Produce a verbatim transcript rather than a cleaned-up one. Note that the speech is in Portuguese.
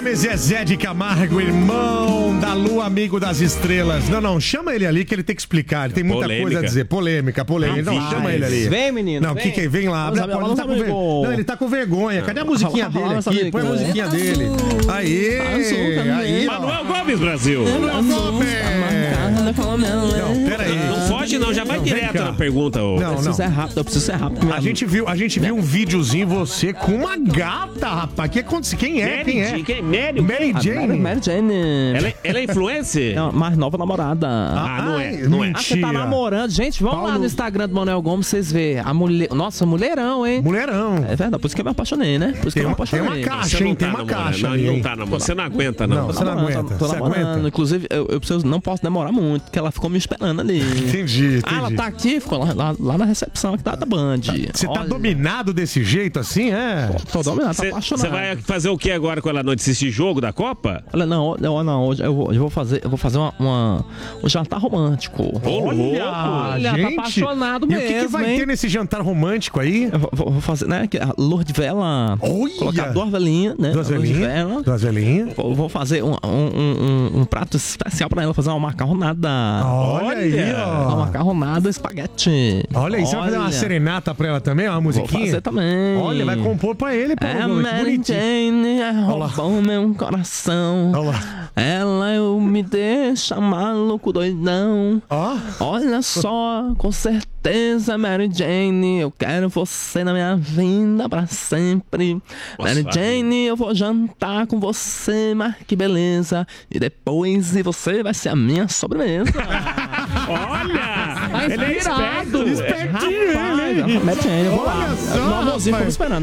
Guilherme Zezé de Camargo, irmão da Lua, amigo das estrelas. Não, não, chama ele ali que ele tem que explicar. Ele tem muita Polêmica. coisa a dizer. Polêmica, polêmica. Não, Não, chama vai. ele ali. Vem, menino. Não, o que que vem lá? Abre a porta. Ele tá com ver- Não, ele tá com vergonha. Cadê a musiquinha Fala, dele fala, aqui? Põe a amigo. musiquinha dele. Aê! Aí, ó. Manuel Gomes, Brasil. Manuel Gomes! Não, peraí. Não foge não, já vai Não, vem direto cá. na pergunta. Ô. Não, Eu preciso ser rápido, eu preciso ser rápido. A gente viu, a gente viu um videozinho você com uma gata, rapaz. O que aconteceu? Quem é? Mary Quem é? Jane, quem é? Mary? Mary Mary, Jane. Mary Jane. Ela, é- ela é influencer? É a mais nova namorada. Ah, não é, Ai, não é. Ah, você tá mentira. namorando. Gente, vamos lá Paulo- no Instagram do Manuel Gomes, vocês verem. A mulher. Nossa, mulherão, hein? Mulherão. É verdade, por isso que eu me apaixonei, né? Por isso que Tem eu me uma- tem apaixonei. uma caixa. Você não hein? tá Tem uma namorando, caixa não, ali, não hein? tá namorando. Você não aguenta, não. Não, Tô você não namorando, aguenta. Tô Você namorando. aguenta? Inclusive, eu, eu preciso, não posso demorar muito, porque ela ficou me esperando ali. Entendi, entendi. Ah, ela tá aqui, ficou lá, lá, lá na recepção aqui da, da Band. Você tá Olha, dominado desse jeito assim, é? Tô dominado, tô Você apaixonado. vai fazer o que agora com ela à noite? Assistir jogo da Copa? Olha, não, não, não, hoje eu vou, eu vou fazer, eu vou fazer uma, uma- um jantar romântico. Ô, Olha, Olha, tá gente. apaixonado E o que, que mesmo, vai hein? ter nesse jantar romântico aí? Eu vou, vou- vou fazer, né, que a luz de vela. Olha! Colocar duas velinhas, né? Duas a luz de velhinhas? vela. Duas velhinhas? Vou, vou fazer um, um, um, um prato especial pra ela, fazer uma macarronada. Olha aí, Uma ó. macarronada espaguete. Olha aí, você vai fazer uma Olha, serenata pra ela também, uma Vou musiquinha? fazer também. Olha, vai compor pra ele, pô. É a que Mary bonitinho. Jane, Olha lá. roubou meu coração. Olha lá. Ela eu me deixa maluco, doidão. Ó, Olha só, com certeza, Mary Jane, eu quero você na minha vida pra sempre. Nossa, Mary vai. Jane, eu vou jantar com você, mas que beleza. E depois você vai ser a minha sobremesa. Olha! Tá Ele é inspirado. esperto. espertinho ele, hein? Mary Jane, eu vou lá. Olha só, No amorzinho, rapaz. ficou esperando.